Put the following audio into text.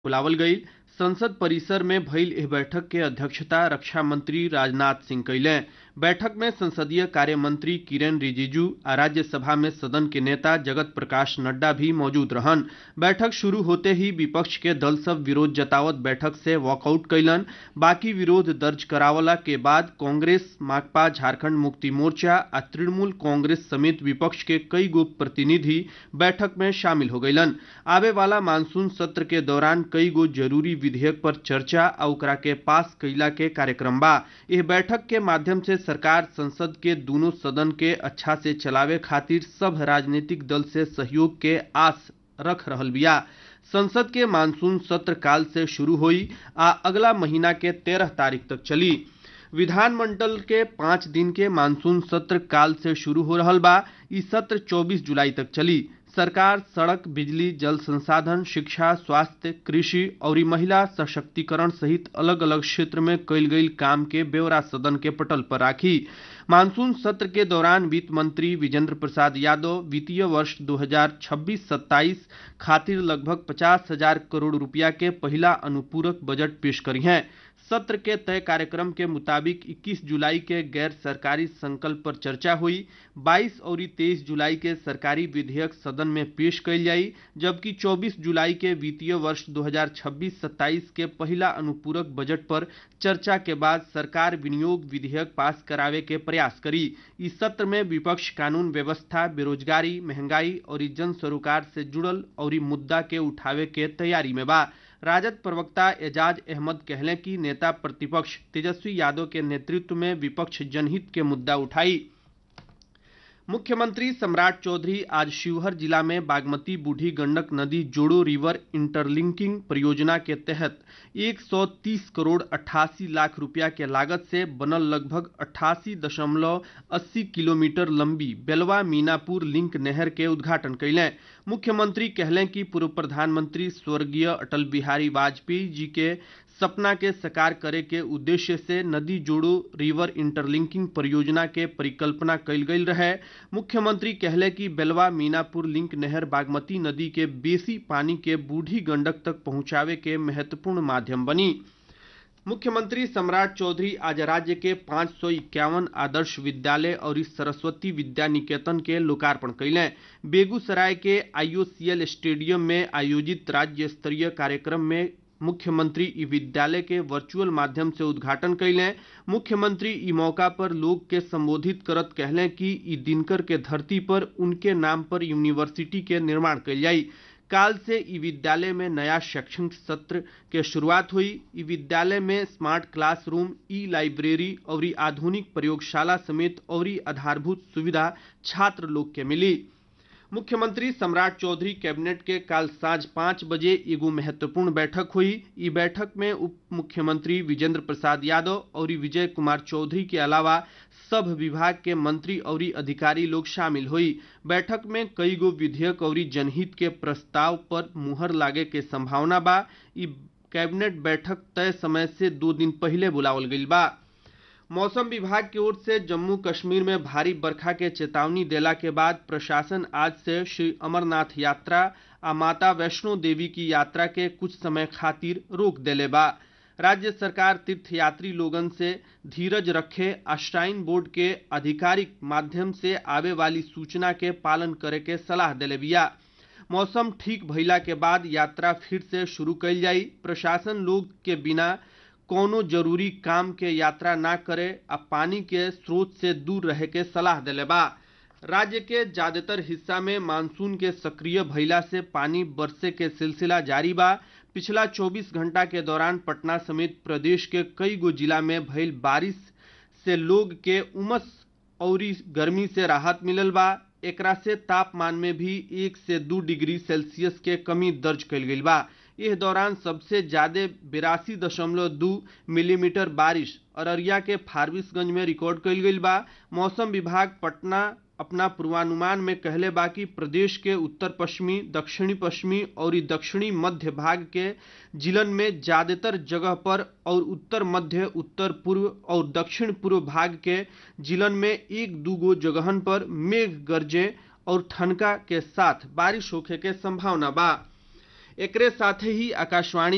बुलावल गई। संसद परिसर में भइल एह बैठक के अध्यक्षता रक्षा मंत्री राजनाथ सिंह कइले। बैठक में संसदीय कार्य मंत्री किरेन रिजिजू आ राज्यसभा में सदन के नेता जगत प्रकाश नड्डा भी मौजूद रहन। बैठक शुरू होते ही विपक्ष के दल सब विरोध जतावत बैठक से वॉकआउट कइलन। बाकी विरोध दर्ज करावला के बाद कांग्रेस, माकपा, झारखंड मुक्ति मोर्चा आ तृणमूल कांग्रेस समेत विपक्ष के कई गो प्रतिनिधि बैठक में शामिल हो गइलन। आवे वाला मानसून सत्र के दौरान कई गो जरूरी विधेयक पर चर्चा आ ओकरा के पास कइला के कार्यक्रम बा। यह बैठक के माध्यम से सरकार संसद के दोनों सदन के अच्छा से चलावे खातिर सब राजनीतिक दल से सहयोग के आस रख रहल बिया। संसद के मानसून सत्र काल से शुरू हुई आ अगला महीना के 13 तारीख तक चली। विधानमंडल के 5 दिन के मानसून सत्र काल से शुरू हो रहल बा। ई सत्र 24 जुलाई तक चली। सरकार सड़क, बिजली, जल संसाधन, शिक्षा, स्वास्थ्य, कृषि और महिला सशक्तिकरण सहित अलग अलग क्षेत्र में कइल गइल काम के ब्यौरा सदन के पटल पर राखी। मानसून सत्र के दौरान वित्त मंत्री विजेंद्र प्रसाद यादव वित्तीय वर्ष 2026-27 खातिर लगभग 50,000 करोड़ रुपया के पहला अनुपूरक बजट पेश करी हैं। सत्र के तय कार्यक्रम के मुताबिक 21 जुलाई के गैर सरकारी संकल्प पर चर्चा हुई। 22 और 23 जुलाई के सरकारी विधेयक सदन में पेश कइल जाई, जबकि 24 जुलाई के वित्तीय वर्ष 2026-27 के पहला अनुपूरक बजट पर चर्चा के बाद सरकार विनियोग विधेयक पास करावे के प्रयास करी। इस सत्र में विपक्ष कानून व्यवस्था, बेरोजगारी, महंगाई और जन सरोकार से जुड़ल और मुद्दा के उठावे के तैयारी में बा। राजद प्रवक्ता एजाज अहमद कहले कि नेता प्रतिपक्ष तेजस्वी यादव के नेतृत्व में विपक्ष जनहित के मुद्दा उठाई। मुख्यमंत्री सम्राट चौधरी आज शिवहर जिला में बागमती बूढ़ी गंडक नदी जोड़ो रिवर इंटरलिंकिंग परियोजना के तहत 130 करोड़ 88 लाख रुपया के लागत से बनल लगभग 88.80 किलोमीटर लंबी बेलवा मीनापुर लिंक नहर के उद्घाटन कैले। मुख्यमंत्री कहले कि पूर्व प्रधानमंत्री स्वर्गीय अटल बिहारी वाजपेयी जी के सपना के साकार करे के उद्देश्य से नदी जोड़ो रिवर इंटरलिंकिंग परियोजना के परिकल्पना कइल गइल रहे। मुख्यमंत्री कहले कि बेलवा मीनापुर लिंक नहर बागमती नदी के बेसी पानी के बूढ़ी गंडक तक पहुंचावे के महत्वपूर्ण माध्यम बनी। मुख्यमंत्री सम्राट चौधरी आज राज्य के 551 आदर्श विद्यालय और सरस्वती विद्या निकेतन के लोकार्पण कैले। बेगूसराय के IOCL स्टेडियम में आयोजित राज्य स्तरीय कार्यक्रम में मुख्यमंत्री ई विद्यालय के वर्चुअल माध्यम से उद्घाटन कैले। मुख्यमंत्री ई मौका पर लोग के संबोधित करत कहले कि ई दिनकर के धरती पर उनके नाम पर यूनिवर्सिटी के निर्माण कैल जाई। काल से ई विद्यालय में नया शैक्षणिक सत्र के शुरुआत हुई। ई विद्यालय में स्मार्ट क्लासरूम, ई लाइब्रेरी और आधुनिक प्रयोगशाला समेत और आधारभूत सुविधा छात्र लोग के मिली। मुख्यमंत्री सम्राट चौधरी कैबिनेट के काल साँझ 5 बजे एगो महत्वपूर्ण बैठक हुई। ई बैठक में उप मुख्यमंत्री विजेंद्र प्रसाद यादव और विजय कुमार चौधरी के अलावा सब विभाग के मंत्री और अधिकारी लोग शामिल हुई। बैठक में कई गो विधेयक और जनहित के प्रस्ताव पर मुहर लागे के संभावना बा। ई कैबिनेट बैठक तय समय से 2 दिन पहले बुलावल गइल बा। मौसम विभाग की ओर से जम्मू कश्मीर में भारी बरखा के चेतावनी देला के बाद प्रशासन आज से श्री अमरनाथ यात्रा आ माता वैष्णो देवी की यात्रा के कुछ समय खातिर रोक देले बा। राज्य सरकार तीर्थयात्री लोगन से धीरज रखे, श्राइन बोर्ड के आधिकारिक माध्यम से आवे वाली सूचना के पालन करे के सलाह देले बिया। मौसम ठीक भइला के बाद यात्रा फिर से शुरू कइल जाई। प्रशासन लोग के बिना कोनो जरूरी काम के यात्रा ना करे आ पानी के स्रोत से दूर रहे के सलाह देले बा। राज्य के ज्यादातर हिस्सा में मानसून के सक्रिय भइला से पानी बरसे के सिलसिला जारी बा। पिछला 24 घंटा के दौरान पटना समेत प्रदेश के कई गो जिला में भइल बारिश से लोग के उमस और गर्मी से राहत मिलल बा। एकरा से तापमान में भी 1 से 2 डिग्री सेल्सियस के कमी दर्ज कइल गइल बा। इस दौरान सबसे ज्यादा 82.2 मिलीमीटर बारिश अररिया के फारबिसगंज में रिकॉर्ड कइल गइल बा। मौसम विभाग पटना अपना पूर्वानुमान में कहले बा कि प्रदेश के उत्तर पश्चिमी, दक्षिणी पश्चिमी और दक्षिणी मध्य भाग के जिलन में ज्यादातर जगह पर और उत्तर मध्य, उत्तर पूर्व और दक्षिण पूर्व भाग के जिलन में 1-2 गो जगहन पर मेघ गर्जे और ठनका के साथ बारिश होखे के संभावना बा। एकरे साथे ही आकाशवाणी